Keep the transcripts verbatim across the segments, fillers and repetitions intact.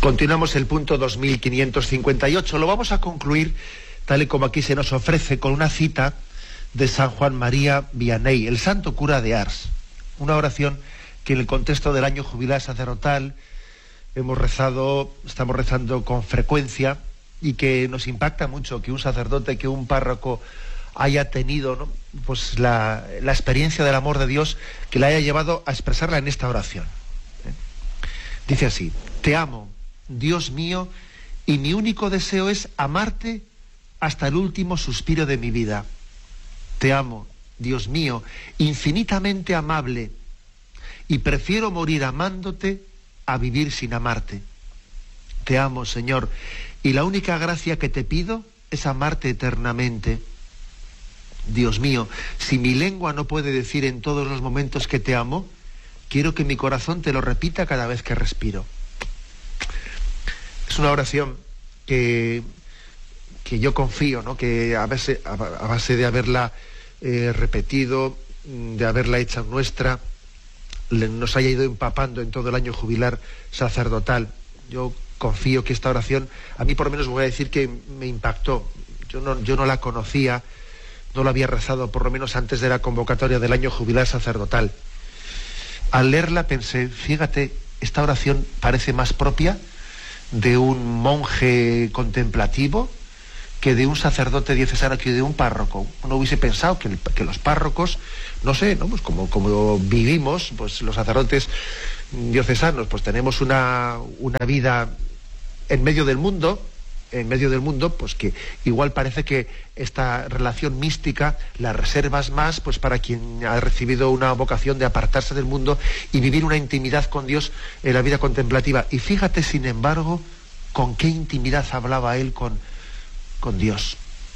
Continuamos el punto dos mil quinientos cincuenta y ocho. Lo vamos a concluir, tal y como aquí se nos ofrece, con una cita de San Juan María Vianney, el santo cura de Ars. Una oración que en el contexto del año jubilar sacerdotal hemos rezado, estamos rezando con frecuencia, y que nos impacta mucho que un sacerdote, que un párroco haya tenido, ¿no?, pues la, la experiencia del amor de Dios, que la haya llevado a expresarla en esta oración. ¿Eh? Dice así: te amo, Dios mío, y mi único deseo es amarte hasta el último suspiro de mi vida. Te amo, Dios mío, infinitamente amable, y prefiero morir amándote a vivir sin amarte. Te amo, Señor, y la única gracia que te pido es amarte eternamente. Dios mío, si mi lengua no puede decir en todos los momentos que te amo, quiero que mi corazón te lo repita cada vez que respiro. Es una oración que, que yo confío, ¿no?, que a base, a, a base de haberla eh, repetido, de haberla hecha nuestra, le, nos haya ido empapando en todo el año jubilar sacerdotal. Yo confío que esta oración, a mí por lo menos voy a decir que me impactó. Yo no, yo no la conocía, no la había rezado por lo menos antes de la convocatoria del año jubilar sacerdotal. Al leerla pensé, fíjate, esta oración parece más propia de un monje contemplativo que de un sacerdote diocesano, que de un párroco. Uno hubiese pensado que, el, que los párrocos, no sé, ¿no?, pues como, como vivimos, pues los sacerdotes diocesanos, pues tenemos una, una vida en medio del mundo, en medio del mundo, pues que igual parece que esta relación mística la reservas más pues para quien ha recibido una vocación de apartarse del mundo y vivir una intimidad con Dios en la vida contemplativa. Y fíjate, sin embargo, con qué intimidad hablaba él con, con Dios.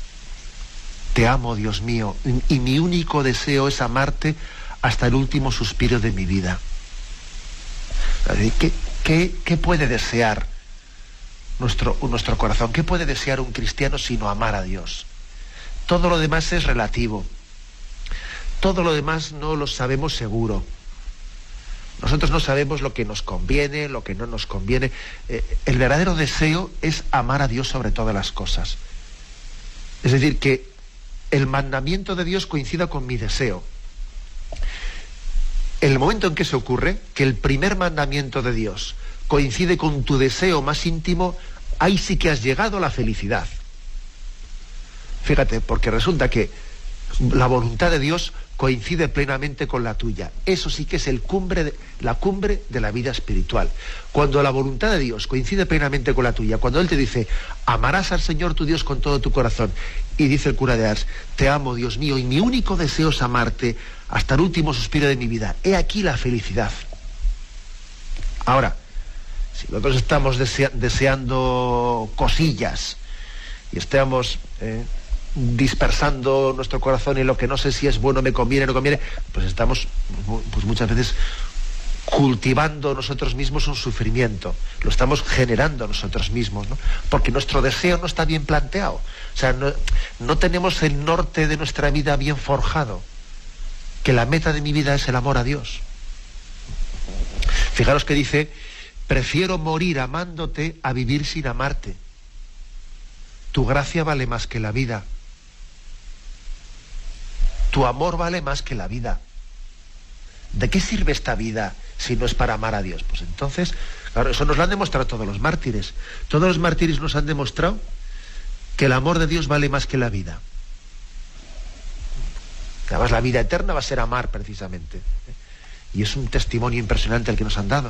Te amo, Dios mío, y mi único deseo es amarte hasta el último suspiro de mi vida. ¿Qué, qué, qué puede desear nuestro, nuestro corazón? ¿Qué puede desear un cristiano sino amar a Dios? Todo lo demás es relativo. Todo lo demás no lo sabemos seguro. Nosotros no sabemos lo que nos conviene, lo que no nos conviene. Eh, el verdadero deseo es amar a Dios sobre todas las cosas. Es decir, que el mandamiento de Dios coincida con mi deseo. En el momento en que se ocurre que el primer mandamiento de Dios coincide con tu deseo más íntimo, ahí sí que has llegado a la felicidad. Fíjate, porque resulta que la voluntad de Dios coincide plenamente con la tuya. Eso sí que es el cumbre de, la cumbre de la vida espiritual. Cuando la voluntad de Dios coincide plenamente con la tuya, cuando Él te dice, amarás al Señor tu Dios con todo tu corazón, y dice el cura de Ars, te amo, Dios mío, y mi único deseo es amarte hasta el último suspiro de mi vida. He aquí la felicidad. Ahora, si nosotros estamos desea, deseando cosillas y estamos eh, dispersando nuestro corazón en lo que no sé si es bueno, me conviene, no conviene, pues estamos pues muchas veces cultivando nosotros mismos un sufrimiento, lo estamos generando nosotros mismos, ¿no? Porque nuestro deseo no está bien planteado, o sea, no, no tenemos el norte de nuestra vida bien forjado, que la meta de mi vida es el amor a Dios. Fijaros que dice, prefiero morir amándote a vivir sin amarte. Tu gracia vale más que la vida. Tu amor vale más que la vida. ¿De qué sirve esta vida si no es para amar a Dios? Pues entonces, claro, eso nos lo han demostrado todos los mártires. Todos los mártires nos han demostrado que el amor de Dios vale más que la vida. Además, la vida eterna va a ser amar, precisamente. Y es un testimonio impresionante el que nos han dado.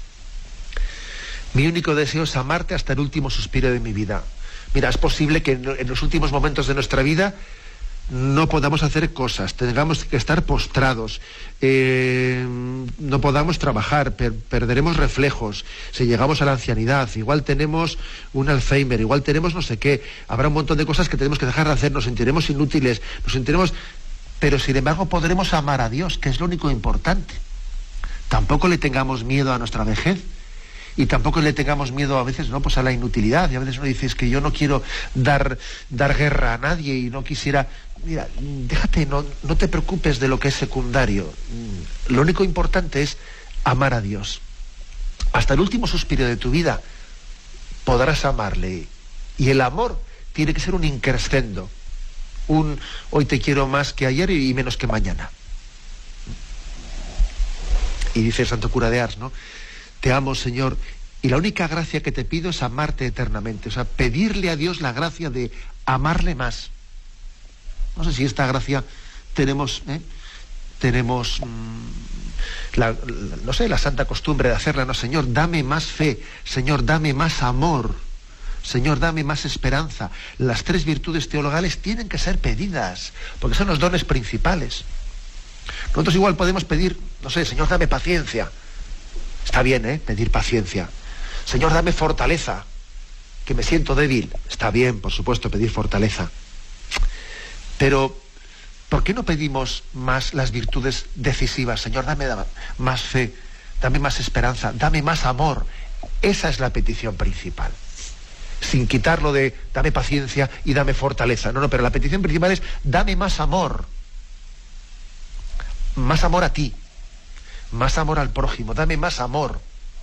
Mi único deseo es amarte hasta el último suspiro de mi vida. Mira, es posible que en los últimos momentos de nuestra vida no podamos hacer cosas, tengamos que estar postrados, eh, no podamos trabajar, per, perderemos reflejos, si llegamos a la ancianidad, igual tenemos un Alzheimer, igual tenemos no sé qué, habrá un montón de cosas que tenemos que dejar de hacer, nos sentiremos inútiles, nos sentiremos... Pero sin embargo podremos amar a Dios, que es lo único importante. Tampoco le tengamos miedo a nuestra vejez. Y tampoco le tengamos miedo a veces, ¿no?, pues a la inutilidad. Y a veces uno dice, es que yo no quiero dar, dar guerra a nadie y no quisiera... Mira, déjate, no, no te preocupes de lo que es secundario. Lo único importante es amar a Dios. Hasta el último suspiro de tu vida, podrás amarle. Y el amor tiene que ser un increscendo, un hoy te quiero más que ayer y menos que mañana. Y dice el santo cura de Ars, ¿no? Te amo, Señor, y la única gracia que te pido es amarte eternamente. O sea, pedirle a Dios la gracia de amarle más. No sé si esta gracia tenemos, ¿eh? tenemos mmm, la, la, no sé, la santa costumbre de hacerla, no, Señor, dame más fe, Señor, dame más amor, Señor, dame más esperanza. Las tres virtudes teologales tienen que ser pedidas, porque son los dones principales. Nosotros igual podemos pedir, no sé, Señor, dame paciencia. Está bien, ¿eh? Pedir paciencia. Señor, dame fortaleza, que me siento débil. Está bien, por supuesto, pedir fortaleza. Pero, ¿por qué no pedimos más las virtudes decisivas? Señor, dame más fe, dame más esperanza, dame más amor. Esa es la petición principal. Sin quitarlo de dame paciencia y dame fortaleza. No, no, pero la petición principal es dame más amor. Más amor a ti, más amor al prójimo, dame más amor.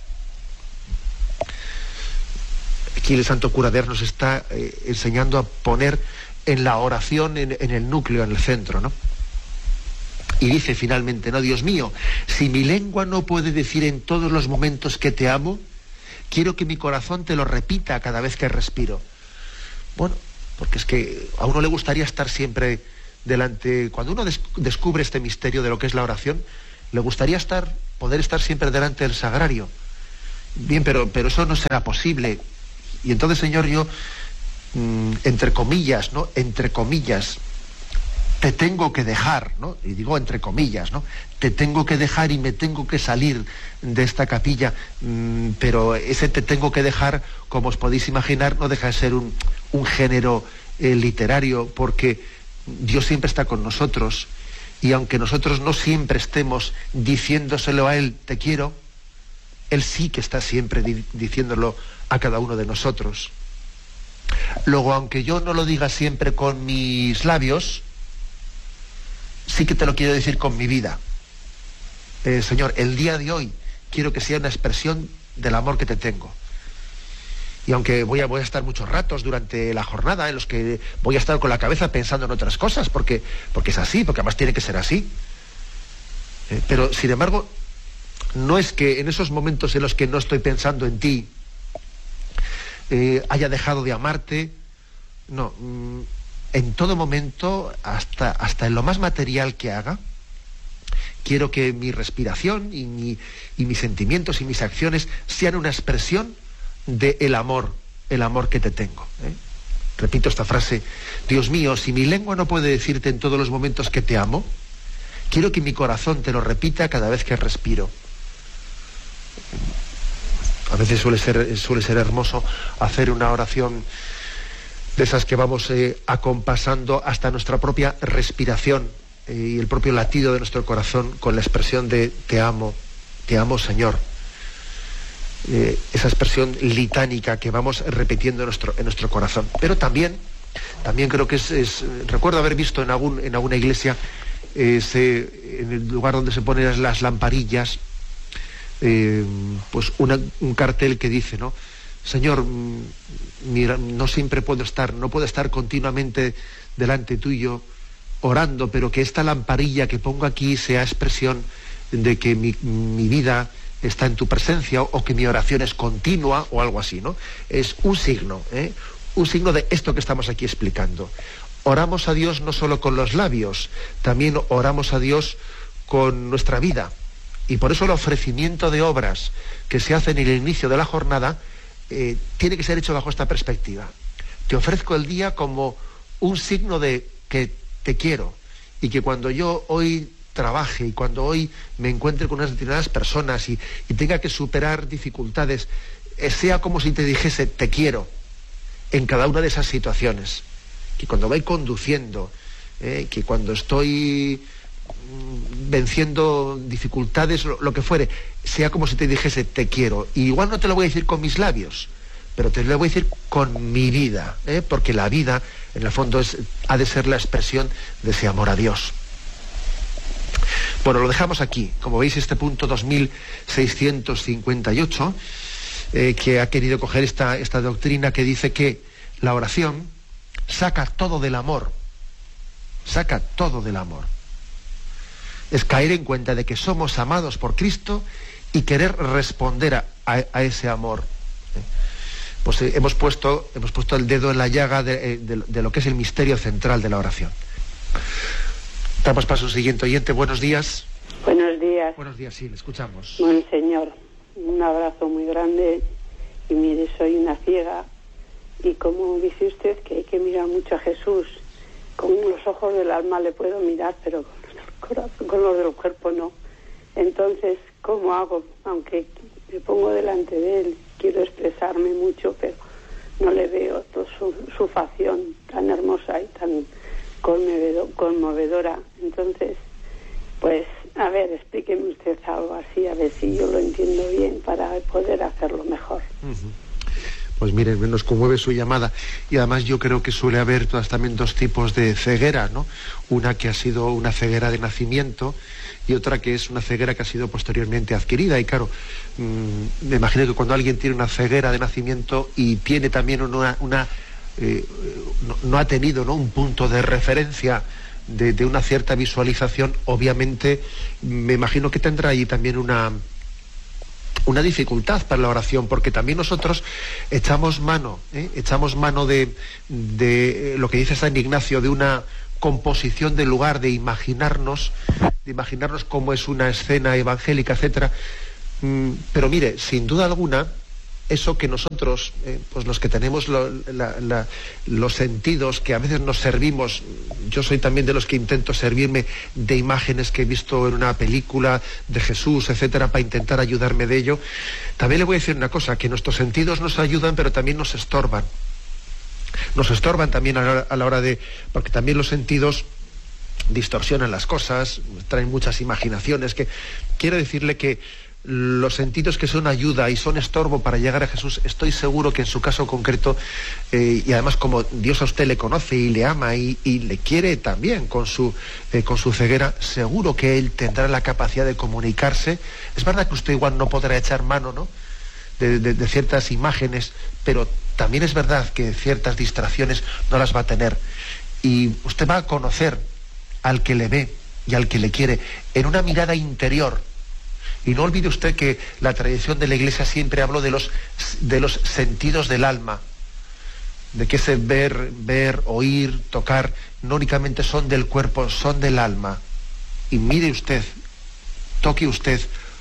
Aquí el santo cura de Ars nos está eh, enseñando a poner en la oración en, en el núcleo, en el centro, ¿no? Y dice finalmente, no, Dios mío, si mi lengua no puede decir en todos los momentos que te amo, quiero que mi corazón te lo repita cada vez que respiro. Bueno, porque es que a uno le gustaría estar siempre delante, cuando uno des- descubre este misterio de lo que es la oración, le gustaría estar, poder estar siempre delante del sagrario. Bien, pero, pero eso no será posible. Y entonces, Señor, yo, mmm, entre comillas, ¿no? Entre comillas, te tengo que dejar, ¿no? Y digo entre comillas, ¿no? Te tengo que dejar y me tengo que salir de esta capilla, mmm, pero ese te tengo que dejar, como os podéis imaginar, no deja de ser un, un género eh, literario, porque Dios siempre está con nosotros, y aunque nosotros no siempre estemos diciéndoselo a Él, te quiero, Él sí que está siempre di- diciéndolo a cada uno de nosotros. Luego, aunque yo no lo diga siempre con mis labios, sí que te lo quiero decir con mi vida. Eh, Señor, el día de hoy quiero que sea una expresión del amor que te tengo. Y aunque voy a, voy a estar muchos ratos durante la jornada en los que voy a estar con la cabeza pensando en otras cosas, porque, porque es así, porque además tiene que ser así. Eh, pero, sin embargo, no es que en esos momentos en los que no estoy pensando en ti, eh, haya dejado de amarte. No, mm, en todo momento, hasta, hasta en lo más material que haga, quiero que mi respiración y, mi, y mis sentimientos y mis acciones sean una expresión de el amor, el amor que te tengo, ¿eh? Repito esta frase, Dios mío, si mi lengua no puede decirte en todos los momentos que te amo, quiero que mi corazón te lo repita cada vez que respiro. A veces suele ser, suele ser hermoso hacer una oración de esas que vamos eh, acompasando hasta nuestra propia respiración eh, y el propio latido de nuestro corazón con la expresión de te amo, te amo, Señor. Eh, esa expresión litánica que vamos repitiendo en nuestro, en nuestro corazón. Pero también, también creo que es, es recuerdo haber visto en, algún, en alguna iglesia, eh, se, en el lugar donde se ponen las lamparillas, eh, pues una, un cartel que dice, ¿no? Señor, mira, no siempre puedo estar, no puedo estar continuamente delante tuyo orando, pero que esta lamparilla que pongo aquí sea expresión de que mi, mi vida está en tu presencia, o que mi oración es continua, o algo así, ¿no? Es un signo, ¿eh? Un signo de esto que estamos aquí explicando. Oramos a Dios no solo con los labios, también oramos a Dios con nuestra vida. Y por eso el ofrecimiento de obras que se hace en el inicio de la jornada eh, tiene que ser hecho bajo esta perspectiva. Te ofrezco el día como un signo de que te quiero, y que cuando yo hoy trabaje y cuando hoy me encuentre con unas determinadas personas y, y tenga que superar dificultades, eh, sea como si te dijese te quiero en cada una de esas situaciones. Que cuando voy conduciendo, eh, que cuando estoy mm, venciendo dificultades, lo, lo que fuere, sea como si te dijese te quiero. Y igual no te lo voy a decir con mis labios, pero te lo voy a decir con mi vida, ¿eh? Porque la vida, en el fondo, es, ha de ser la expresión de ese amor a Dios. Bueno, lo dejamos aquí. Como veis, este punto dos mil seiscientos cincuenta y ocho eh, que ha querido coger esta, esta doctrina que dice que la oración saca todo del amor, saca todo del amor. Es caer en cuenta de que somos amados por Cristo y querer responder a, a, a ese amor. Pues eh, hemos puesto hemos puesto el dedo en la llaga de, de, de lo que es el misterio central de la oración. Damos paso al siguiente oyente. Buenos días. Buenos días. Buenos días, sí, le escuchamos. Monseñor, un abrazo muy grande. Y mire, soy una ciega, y como dice usted que hay que mirar mucho a Jesús, con los ojos del alma le puedo mirar, pero con los del corazón, con los del cuerpo no. Entonces, ¿cómo hago? Aunque me pongo delante de él, quiero expresarme mucho, pero no le veo toda su, su facción tan hermosa y tan conmovedora. Entonces, pues, a ver, explíqueme usted algo así, a ver si yo lo entiendo bien para poder hacerlo mejor. Uh-huh. Pues miren, nos conmueve su llamada, y además yo creo que suele haber todas también dos tipos de ceguera, ¿no? Una que ha sido una ceguera de nacimiento y otra que es una ceguera que ha sido posteriormente adquirida. Y claro, mmm, me imagino que cuando alguien tiene una ceguera de nacimiento y tiene también una, una eh, no, no ha tenido, ¿no?, un punto de referencia de, de una cierta visualización, obviamente me imagino que tendrá ahí también una una dificultad para la oración, porque también nosotros echamos mano, ¿eh? echamos mano de, de lo que dice San Ignacio, de una composición del lugar, de imaginarnos, de imaginarnos cómo es una escena evangélica, etcétera. Mm, pero mire, sin duda alguna, eso que nosotros, eh, pues los que tenemos lo, la, la, los sentidos, que a veces nos servimos, yo soy también de los que intento servirme de imágenes que he visto en una película de Jesús, etcétera, para intentar ayudarme de ello. También le voy a decir una cosa, que nuestros sentidos nos ayudan, pero también nos estorban. Nos estorban también a la, a la hora de... porque también los sentidos distorsionan las cosas, traen muchas imaginaciones, que quiero decirle que los sentidos que son ayuda y son estorbo para llegar a Jesús, estoy seguro que en su caso concreto, eh, y además como Dios a usted le conoce y le ama y, y le quiere también con su, eh, con su ceguera, seguro que Él tendrá la capacidad de comunicarse. Es verdad que usted igual no podrá echar mano, ¿no?, de, de, de ciertas imágenes, pero también es verdad que ciertas distracciones no las va a tener. Y usted va a conocer al que le ve y al que le quiere en una mirada interior. Y no olvide usted que la tradición de la Iglesia siempre habló de los, de los sentidos del alma, de que ese ver, ver, oír, tocar, no únicamente son del cuerpo, son del alma. Y mire usted, toque usted,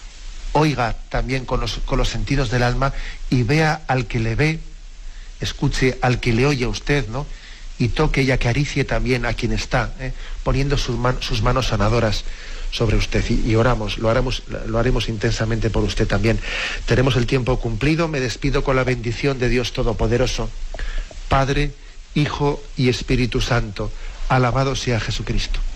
oiga también con los, con los sentidos del alma y vea al que le ve, escuche al que le oye a usted, ¿no? Y toque y acaricie también a quien está, ¿eh?, poniendo sus, man, sus manos sanadoras sobre usted, y, y oramos, lo haremos, lo haremos intensamente por usted también. Tenemos el tiempo cumplido, me despido con la bendición de Dios Todopoderoso, Padre, Hijo y Espíritu Santo. Alabado sea Jesucristo.